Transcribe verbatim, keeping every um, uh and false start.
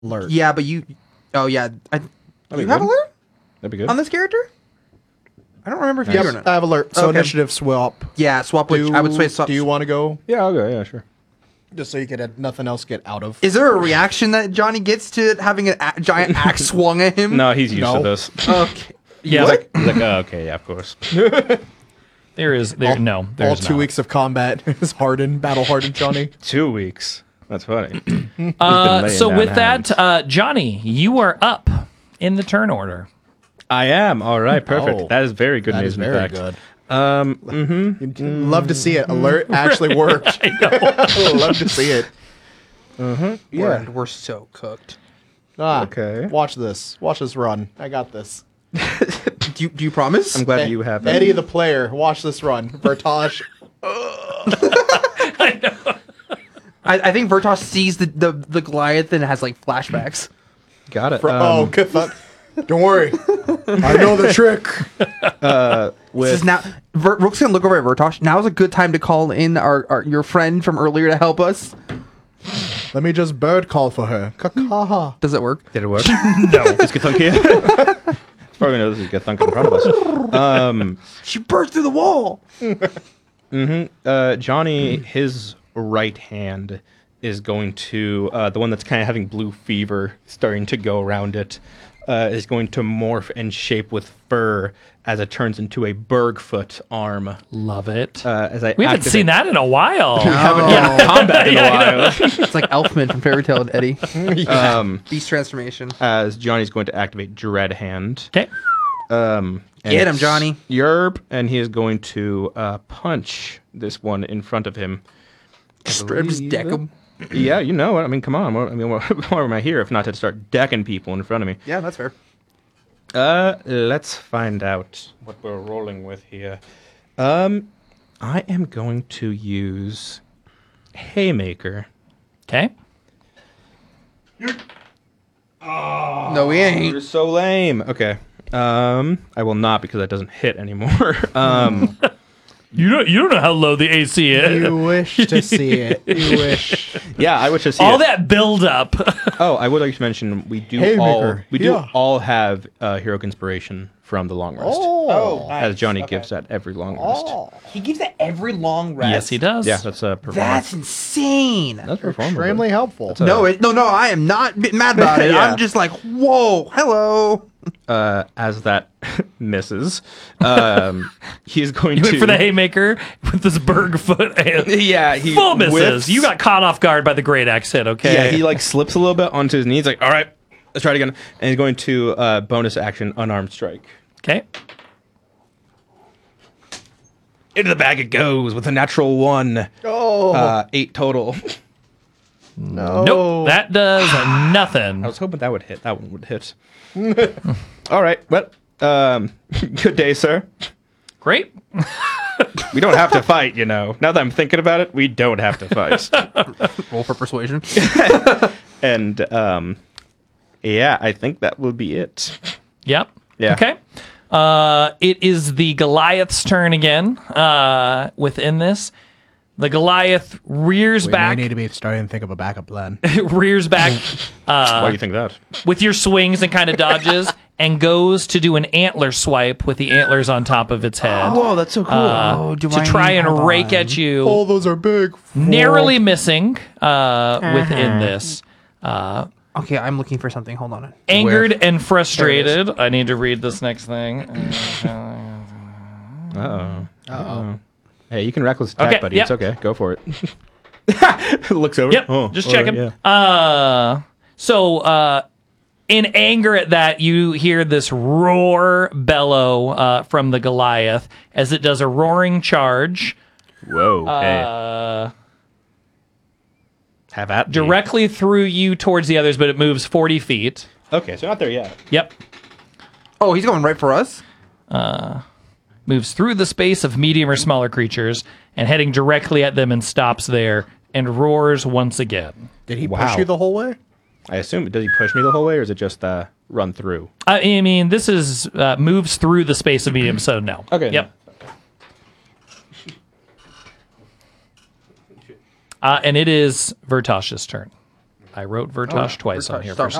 alert. Yeah, but you. Oh yeah, I, do be you have good. alert That'd be good. on this character? I don't remember if you Yep, do or not. I have alert. So Okay. initiative swap. Yeah, swap. Which Do, I would say swap. do you want to go? Yeah, I'll go. Yeah, sure. Just so you could have nothing else get out of. Is there a reaction that Johnny gets to having a a- giant axe swung at him? No, he's used No. to this. Okay. Yeah, He's like, he's like, oh, okay, yeah, of course. there is there. all, no, all there's two not. weeks of combat is hardened, battle hardened, Johnny. Two weeks. That's funny. Uh, laying so down with hands. that, uh, Johnny, you are up in the turn order. I am. All right, perfect. Oh, that is very good That news. is in very fact. good. Um, mm-hmm. Love to see it. Alert actually worked. I know. Love to see it. We're, Yeah. we're so cooked. Ah, Okay. Watch this. Watch this run. I got this. Do you, do you promise? I'm glad Ed- you have that. Eddie the player. Watch this run. Bertosh. I, I think Vertos sees the, the, the Goliath and has like flashbacks. Got it. Fr- Um, oh, Cathun. Don't worry. I know the trick. This is now. Ver, Rook's gonna look over at Vertosh. Now is a good time to call in our, our your friend from earlier to help us. Let me just bird call for her. Kakaha. Does it work? Did it work? No. Is Gathunk here? Probably know this is Gathunk in front of us. Um, She burst through the wall. uh, Johnny, his right hand is going to, uh, the one that's kind of having blue fever starting to go around it, uh, is going to morph and shape with fur as it turns into a Bergfoot arm. Love it. Uh, as I we haven't activate- seen that in a while. We haven't done combat in a while. It's like Elfman from Fairy Tale and Eddie. Um, Beast transformation. as Johnny's going to activate Dread Hand. Okay. Um, and Get him, it's Johnny. Yerb, and he is going to uh, punch this one in front of him. Just, just deck him. Yeah, you know it. I mean, come on. What, I mean, what, why am I here if not to start decking people in front of me? Yeah, that's fair. Uh, let's find out what we're rolling with here. Um, I am going to use Haymaker. Okay. No, we ain't. You're so lame. Okay. Um, I will not because that doesn't hit anymore. um, You don't you don't know how low the A C is. You wish to see it. You wish. yeah, I wish to see All it. that build up. Oh, I would like to mention we do Haymaker, all we do yeah. all have uh, heroic inspiration from the long rest, Oh. as Johnny gives at every long rest. He gives it every long rest. Yes, he does. Yeah, that's a performance. That's insane. That's performance. Extremely helpful. a- No, it, no, no. I am not b- mad about it. Yeah. I'm just like, whoa, hello. Uh, as that misses, um, he's going You to went for the haymaker with this Bergfoot and Yeah, he full misses. whiffs. You got caught off guard by the great axe hit, okay? Yeah, he like slips a little bit onto his knees. Like, all right, let's try it again. And he's going to uh, bonus action unarmed strike. Okay. Into the bag it goes with a natural one. Oh. Uh, eight total. no. Nope. That does nothing. I was hoping that would hit. That one would hit. All right. Well, um, good day, sir. Great. We don't have to fight, you know. Now that I'm thinking about it, we don't have to fight. Roll for persuasion. and um, yeah, I think that will be it. Yep. Yeah. Okay. Uh, it is the Goliath's turn again. Uh, within this, the Goliath rears We back, may need to be starting to think of a backup plan. rears back Why do you think that? with your swings and kind of dodges, and goes to do an antler swipe with the antlers on top of its head Whoa, that's so cool. uh, Oh, do to I try need- and hold rake on. at you. Oh, those are big. Narrowly missing uh, within this. Uh, Okay, I'm looking for something. Hold on. angered and frustrated. I need to read this next thing. Uh-oh. Uh-oh. Hey, you can reckless attack, Okay, buddy. yep. It's okay. Go for it. Looks over. Yep, Oh, just oh, checking. yeah. Uh, so, uh, in anger at that, you hear this roar bellow uh, from the Goliath as it does a roaring charge Whoa. hey. uh, Have at me. directly through you towards the others, but it moves forty feet. Okay, so not there yet. Yep. Oh, he's going right for us? Moves through the space of medium or smaller creatures and heading directly at them and stops there and roars once again. Did he Wow. push you the whole way? I assume, does he push me the whole way, or is it just uh, run through? I mean, this is uh, moves through the space of medium, so no. Okay. Yep. Uh, and it is Vertosh's turn. I wrote Vertosh twice on Vertosh, here sorry. for